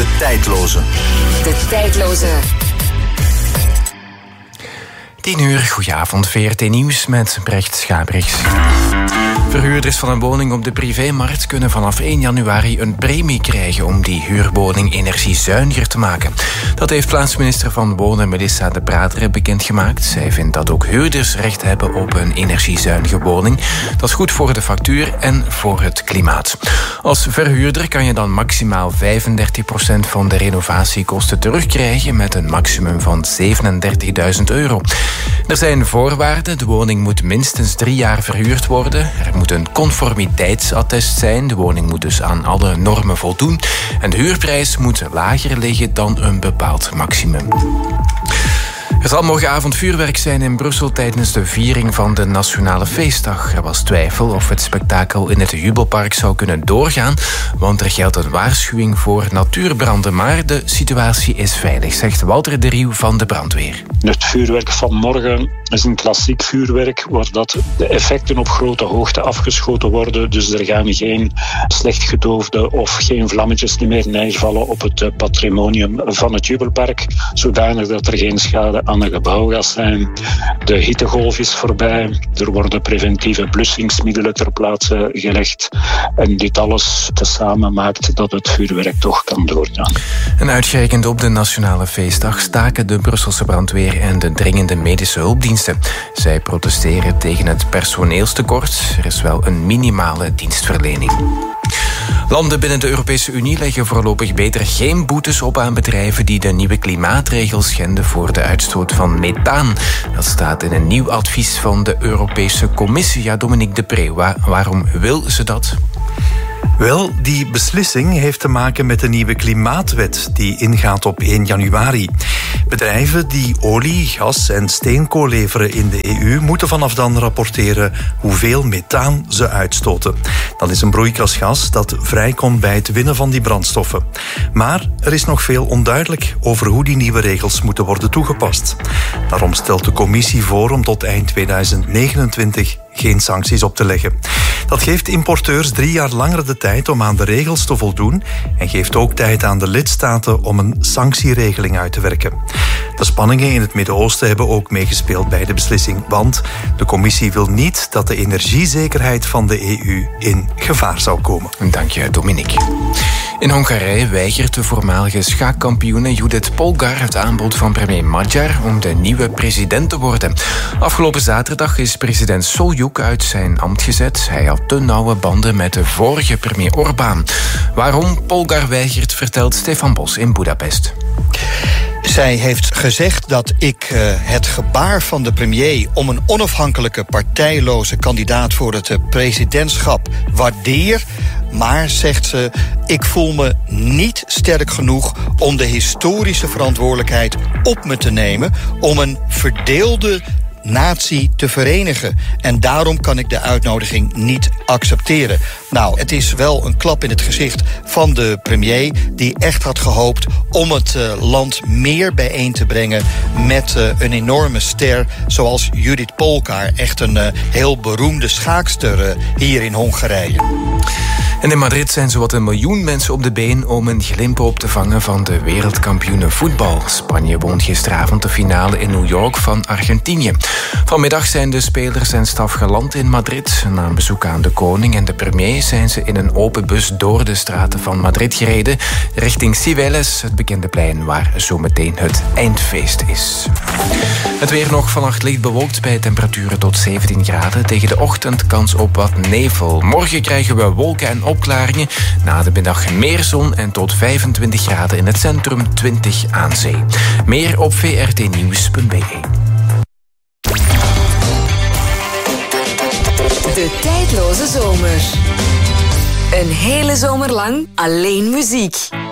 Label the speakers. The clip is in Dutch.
Speaker 1: tijdloze.
Speaker 2: De tijdloze.
Speaker 3: 10:00, goedenavond, VRT Nieuws met Brecht Schabrichs. Verhuurders van een woning op de privémarkt kunnen vanaf 1 januari een premie krijgen om die huurwoning energiezuiniger te maken. Dat heeft plaatsminister van Wonen Melissa De Bradere bekendgemaakt. Zij vindt dat ook huurders recht hebben op een energiezuinige woning. Dat is goed voor de factuur en voor het klimaat. Als verhuurder kan je dan maximaal 35% van de renovatiekosten terugkrijgen met een maximum van €37.000. Er zijn voorwaarden. De woning moet minstens 3 jaar verhuurd worden. Er moet een conformiteitsattest zijn. De woning moet dus aan alle normen voldoen. En de huurprijs moet lager liggen dan een bepaald maximum. Er zal morgenavond vuurwerk zijn in Brussel tijdens de viering van de Nationale Feestdag. Er was twijfel of het spektakel in het Jubelpark zou kunnen doorgaan, want er geldt een waarschuwing voor natuurbranden. Maar de situatie is veilig, zegt Walter de Rieuw van de brandweer.
Speaker 4: Het vuurwerk van morgen is een klassiek vuurwerk waar dat de effecten op grote hoogte afgeschoten worden. Dus er gaan geen slecht gedoofde of geen vlammetjes meer neervallen op het patrimonium van het Jubelpark, zodanig dat er geen schade aan een gebouw gaat zijn. De hittegolf is voorbij. Er worden preventieve blussingsmiddelen ter plaatse gelegd. En dit alles tezamen maakt dat het vuurwerk toch kan doorgaan.
Speaker 3: En uitgerekend op de Nationale Feestdag staken de Brusselse brandweer en de dringende medische hulpdiensten. Zij protesteren tegen het personeelstekort. Er is wel een minimale dienstverlening. Landen binnen de Europese Unie leggen voorlopig beter geen boetes op aan bedrijven die de nieuwe klimaatregels schenden voor de uitstoot van methaan. Dat staat in een nieuw advies van de Europese Commissie. Ja, Dominique de Pre, waarom wil ze dat?
Speaker 5: Wel, die beslissing heeft te maken met de nieuwe klimaatwet die ingaat op 1 januari. Bedrijven die olie, gas en steenkool leveren in de EU moeten vanaf dan rapporteren hoeveel methaan ze uitstoten. Dat is een broeikasgas dat vrijkomt bij het winnen van die brandstoffen. Maar er is nog veel onduidelijk over hoe die nieuwe regels moeten worden toegepast. Daarom stelt de Commissie voor om tot eind 2029 geen sancties op te leggen. Dat geeft importeurs 3 jaar langer de tijd om aan de regels te voldoen en geeft ook tijd aan de lidstaten om een sanctieregeling uit te werken. De spanningen in het Midden-Oosten hebben ook meegespeeld bij de beslissing, want de Commissie wil niet dat de energiezekerheid van de EU in gevaar zou komen.
Speaker 3: Dank je, Dominique. In Hongarije weigert de voormalige schaakkampioene Judith Polgar het aanbod van premier Magyar om de nieuwe president te worden. Afgelopen zaterdag is president Soljuk uit zijn ambt gezet. Hij had te nauwe banden met de vorige premier Orbán. Waarom Polgar weigert, vertelt Stefan Bos in Budapest.
Speaker 6: Zij heeft gezegd dat ik het gebaar van de premier om een onafhankelijke partijloze kandidaat voor het presidentschap waardeer. Maar, zegt ze, ik voel me niet sterk genoeg om de historische verantwoordelijkheid op me te nemen om een verdeelde natie te verenigen. En daarom kan ik de uitnodiging niet accepteren. Nou, het is wel een klap in het gezicht van de premier die echt had gehoopt om het land meer bijeen te brengen met een enorme ster zoals Judith Polgar. Echt een heel beroemde schaakster hier in Hongarije.
Speaker 3: En in Madrid zijn zowat 1 miljoen mensen op de been om een glimp op te vangen van de wereldkampioenen voetbal. Spanje won gisteravond de finale in New York van Argentinië. Vanmiddag zijn de spelers en staf geland in Madrid. Na een bezoek aan de koning en de premier zijn ze in een open bus door de straten van Madrid gereden richting Cibeles, het bekende plein waar zometeen het eindfeest is. Het weer nog vannacht licht bewolkt bij temperaturen tot 17 graden. Tegen de ochtend kans op wat nevel. Morgen krijgen we wolken en opklaringen. Na de middag meer zon en tot 25 graden in het centrum, 20 aan zee. Meer op vrtnieuws.be.
Speaker 2: De tijdloze zomer. Een hele zomer lang alleen muziek.